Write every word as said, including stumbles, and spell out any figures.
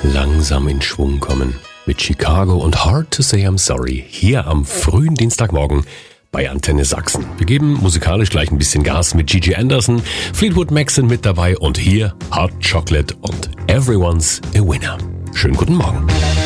Langsam in Schwung kommen mit Chicago und Hard to Say I'm Sorry hier am frühen Dienstagmorgen bei Antenne Sachsen. Wir geben musikalisch gleich ein bisschen Gas mit Gigi Anderson, Fleetwood Mac sind mit dabei und hier Hot Chocolate und Everyone's a Winner. Schönen guten Morgen.